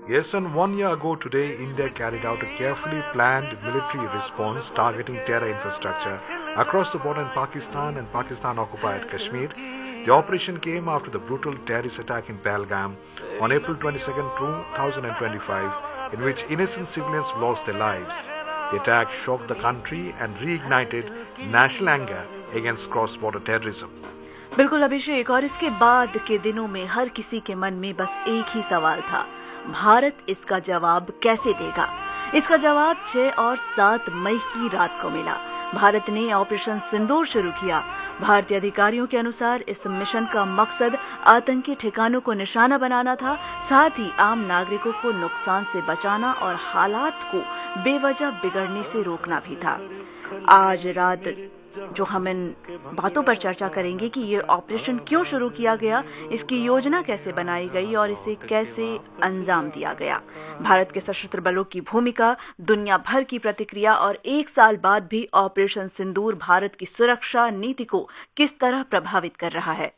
Yes, and 1 year ago today, India carried out a carefully planned military response targeting terror infrastructure across the border in Pakistan and Pakistan-occupied Kashmir. The operation came after the brutal terrorist attack in Pahalgam on April 22, 2025, in which innocent civilians lost their lives. The attack shocked the country and reignited national anger against cross-border terrorism. बिल्कुल अभिषेक, और इसके बाद के दिनों में हर किसी के मन में बस एक ही सवाल था, भारत इसका जवाब कैसे देगा। इसका जवाब 6 और 7 मई की रात को मिला। भारत ने ऑपरेशन सिंदूर शुरू किया। भारतीय अधिकारियों के अनुसार इस मिशन का मकसद आतंकी ठिकानों को निशाना बनाना था, साथ ही आम नागरिकों को नुकसान से बचाना और हालात को बेवजह बिगड़ने से रोकना भी था। आज रात जो हम इन बातों पर चर्चा करेंगे कि ये ऑपरेशन क्यों शुरू किया गया, इसकी योजना कैसे बनाई गई और इसे कैसे अंजाम दिया गया, भारत के सशस्त्र बलों की भूमिका, दुनिया भर की प्रतिक्रिया और 1 साल बाद भी ऑपरेशन सिंदूर भारत की सुरक्षा नीति को किस तरह प्रभावित कर रहा है।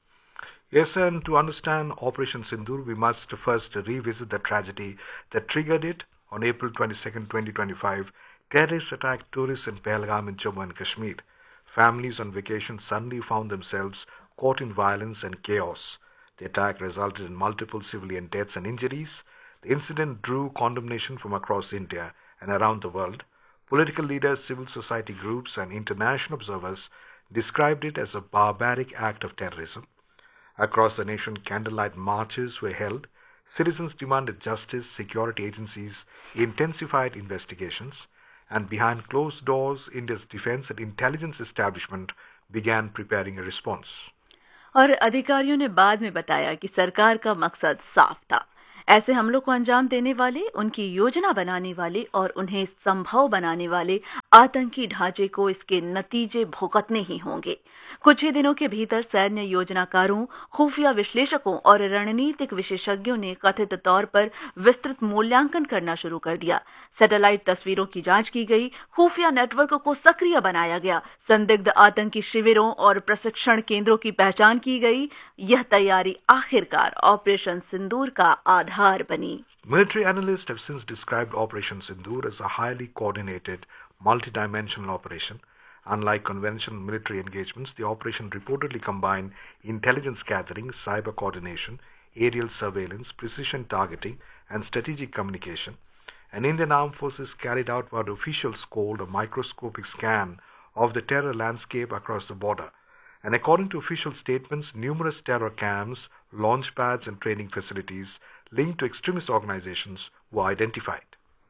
Yes, and to understand Operation Sindoor, we must first revisit the tragedy that triggered it. On April 22, 2025, terrorists attacked tourists in Pahalgam in Jammu and Kashmir. Families on vacation suddenly found themselves caught in violence and chaos. The attack resulted in multiple civilian deaths and injuries. The incident drew condemnation from across India and around the world. Political leaders, civil society groups, and international observers described it as a barbaric act of terrorism. Across the nation, candlelight marches were held. Citizens demanded justice, security agencies intensified investigations, and behind closed doors, India's defense and intelligence establishment began preparing a response. और अधिकारियों ने बाद में बताया कि सरकार का मकसद साफ था, ऐसे हमलों को अंजाम देने वाले, उनकी योजना बनाने वाले और उन्हें संभव बनाने वाले आतंकी ढांचे को इसके नतीजे भुगतने ही होंगे। कुछ ही दिनों के भीतर सैन्य योजनाकारों, खुफिया विश्लेषकों और रणनीतिक विशेषज्ञों ने कथित तौर पर विस्तृत मूल्यांकन करना शुरू कर दिया। सैटेलाइट तस्वीरों की जांच की गई, खुफिया नेटवर्क को सक्रिय बनाया गया, संदिग्ध आतंकी शिविरों और प्रशिक्षण केंद्रों की पहचान की गई। यह तैयारी आखिरकार ऑपरेशन सिंदूर का आधार बनी। Military analysts have since described Operation Sindoor as a highly coordinated, multidimensional operation. Unlike conventional military engagements, the operation reportedly combined intelligence gathering, cyber coordination, aerial surveillance, precision targeting, and strategic communication. And Indian armed forces carried out what officials called a microscopic scan of the terror landscape across the border. And according to official statements, numerous terror camps, launch pads, and training facilities linked to extremist organizations were identified.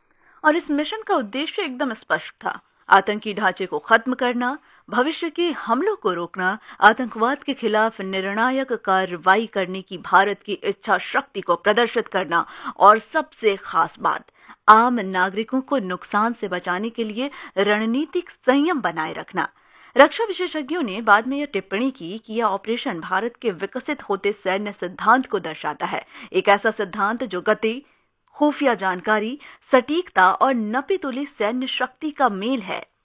और इस mission का उद्देश्य एकदम स्पष्ट था, आतंकी ढांचे को खत्म करना, भविष्य के हमलों को रोकना, आतंकवाद के खिलाफ निर्णायक कार्रवाई करने की भारत की इच्छा शक्ति को प्रदर्शित करना और सबसे खास बात, आम नागरिकों को नुकसान से बचाने के लिए रणनीतिक संयम बनाए रखना। रक्षा विशेषज्ञों ने बाद में यह टिप्पणी की कि यह ऑपरेशन भारत के विकसित होते सैन्य सिद्धांत को दर्शाता है, एक ऐसा सिद्धांत जो गति, खुफिया जानकारी, सटीकता और नपी तुली सैन्य शक्ति का मेल है।